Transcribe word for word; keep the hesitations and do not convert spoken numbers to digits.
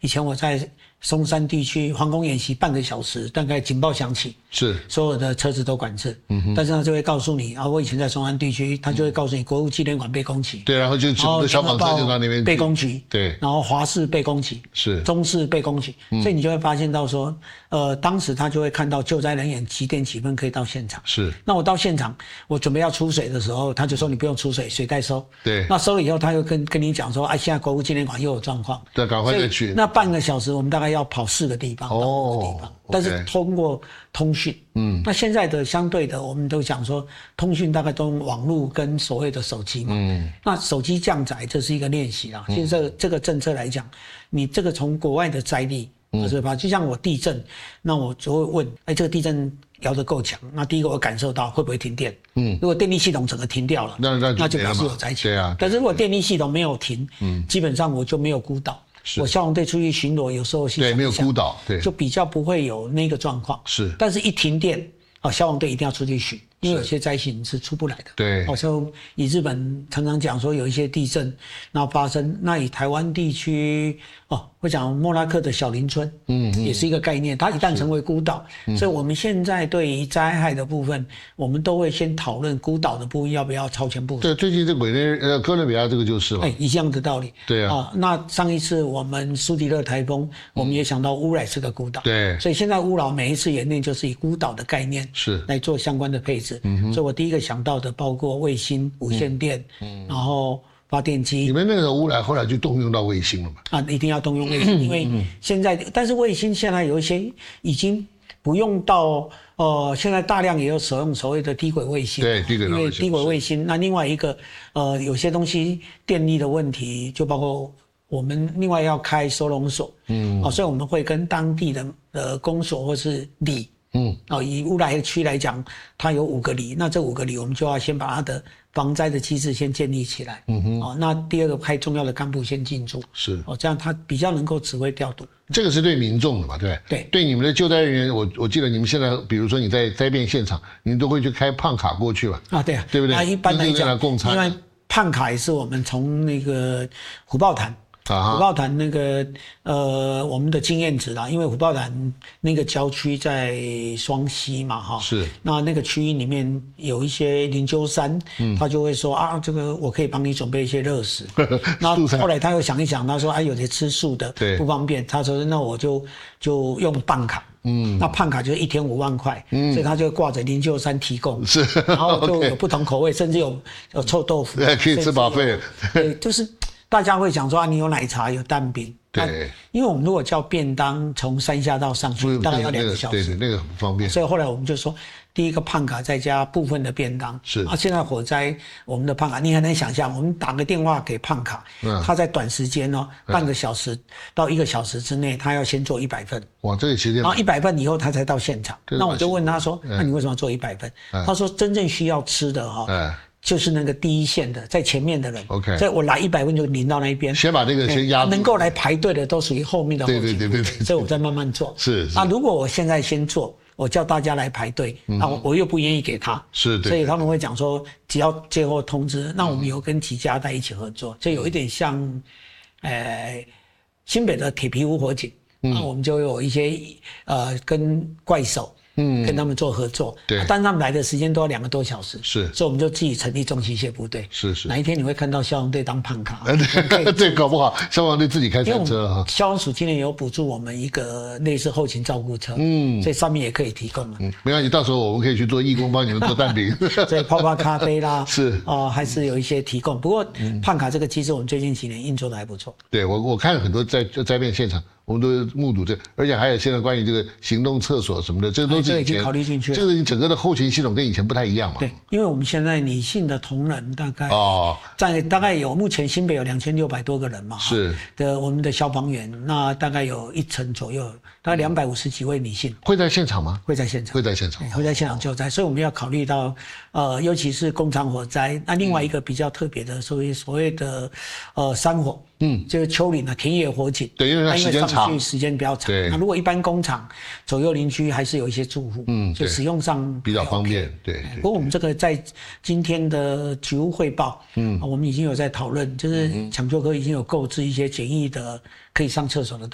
以前我在松山地区防空演习半个小时，大概警报响起， 是所有的车子都管制。嗯哼，但是他就会告诉你啊，我以前在松山地区，他就会告诉你国务纪念馆被攻击。 对，然后就整个消防车就到那边被攻击。 对， 然后华视被攻击， 是中视被攻击，嗯、所以你就会发现到说，呃，当时他就会看到救灾人员几点几分可以到现场。 是， 那我到现场，我准备要出水的时候，他就说你不用出水，水代收。 对， 那收了以后，他又跟跟你讲说，哎、啊，现在国务纪念馆又有状况， 对，赶快再去。 那半个小时，我们大概要跑四个地方，到五个地方，但是通过通讯，嗯，那现在的相对的，我们都讲说，通讯大概都用网络跟所谓的手机嘛，嗯，那手机降载这是一个练习啦。其实这个、这个政策来讲，你这个从国外的灾力，嗯，是吧？就像我地震，那我就会问，哎，这个地震摇得够强，那第一个我感受到会不会停电？嗯，如果电力系统整个停掉了， 那那那就表示有灾情。 对啊， 但是如果电力系统没有停，嗯，基本上我就没有孤岛。我消防队出去巡逻，有时候对没有孤岛，对， 就比较不会有那个状况。 是， 但是一停电，啊，消防队一定要出去巡，因为有些灾情是出不来的。 对， 好像以日本常常讲说有一些地震，然后发生，那以台湾地区哦，会讲莫拉克的小林村，嗯，也是一个概念。它一旦成为孤岛，嗯、所以我们现在对于灾害的部分，我们都会先讨论孤岛的部分要不要超前部署。 对，最近这委内呃哥伦比亚这个就是了， 哎，一样的道理。 对啊， 啊，那上一次我们苏迪勒台风，我们也想到乌来是个孤岛， 对， 所以现在乌老每一次演练就是以孤岛的概念是来做相关的配置。嗯，所以我第一个想到的包括卫星、无线电，嗯，然后发电机。 你们那个乌来后来就动用到卫星了嘛？ 啊，一定要动用卫星，因为现在，但是卫星现在有一些已经不用到，呃，现在大量也有使用所谓的低轨卫星， 对，低轨卫星， 因为低轨卫星。那另外一个，呃，有些东西电力的问题，就包括我们另外要开收容所，嗯，哦，所以我们会跟当地的呃公所或是里。嗯，哦，以乌来区来讲，它有五个里，那这五个里我们就要先把它的防灾的机制先建立起来。嗯哼，哦，那第二个派重要的干部先进驻， 是， 哦，这样他比较能够指挥调度。 这个是对民众的嘛，对对， 对你们的救灾人员，我我记得你们现在，比如说你在灾变现场，你们都会去开胖卡过去吧？ 啊，对啊， 对不对？ 那一般来讲， 共餐， 因为胖卡也是我们从那个虎豹潭。虎豹潭那个呃，我们的经验值啦，因为虎豹潭那个郊区在双溪嘛，哈， 是， 那那个区域里面有一些灵鹫山，嗯，他就会说啊，这个我可以帮你准备一些热食。那后来他又想一想，他说啊，有些吃素的不方便，他说那我就就用棒卡。嗯，那胖卡就是一天五万块，嗯，所以他就挂着灵鹫山提供， 是， 然后就有不同口味，甚至有有臭豆腐， 对，可以吃饱费。 对，就是大家会讲说啊，你有奶茶，有蛋饼， 对， 因为我们如果叫便当从山下到上去，大概要两个小时， 对对，那个很不方便。 所以后来我们就说，第一个胖卡再加部分的便当， 是啊，现在火灾我们的胖卡，你很难想象，我们打个电话给胖卡，嗯，他在短时间哦，半个小时到一个小时之内，他要先做一百份。 哇，这个时间， 然后一百份以后他才到现场。那我就问他说，那你为什么要做一百份？他说真正需要吃的哈。嗯，就是那个第一线的，在前面的人 ，OK， 所以我来一百份就领到那一边， 先把这个先压住， 能够来排队的都属于后面的后勤， 对对对对对， 所以我再慢慢做。 是， 那如果我现在先做，我叫大家来排队，那我我又不愿意给他， 是， 所以他们会讲说，只要接获通知，那我们有跟几家在一起合作，就有一点像，呃，新北的铁皮屋火警，那我们就有一些呃跟怪手。嗯，跟他们做合作， 对， 但他们来的时间都要两个多小时， 是， 所以我们就自己成立重机械部队， 是是。 哪一天你会看到消防队当胖卡？ 对，搞不好消防队自己开餐车哈。 消防署今年有补助我们一个类似后勤照顾车，嗯，所以上面也可以提供了。 嗯，没关系，到时候我们可以去做义工，帮你们做蛋饼， 所以泡泡咖啡啦， 是哦，还是有一些提供。不过胖卡这个机制，我们最近几年运作的还不错。 对我我看很多在灾变现场。我们都目睹这，而且还有现在关于这个行动厕所什么的，这都是以前、哎、 已经考虑进去了。 这个整个的后勤系统跟以前不太一样嘛。 对，因为我们现在女性的同仁大概哦， 在大概有目前新北有两千六百多个人嘛， 是的我们的消防员，那大概有一成左右，大概两百五十几位女性。 会在现场吗？ 会在现场， 会在现场， 会在现场救灾，所以我们要考虑到，呃，尤其是工厂火灾，那另外一个比较特别的，所谓所谓的呃山火。嗯，就是丘陵啊，田野火警， 对，因为它时间长， 时间比较长。 对， 那如果一般工厂左右邻居还是有一些住户，嗯，就使用上比较方便。对， 不过我们这个在今天的局务汇报，嗯，我们已经有在讨论，就是抢救科已经有购置一些简易的可以上厕所的。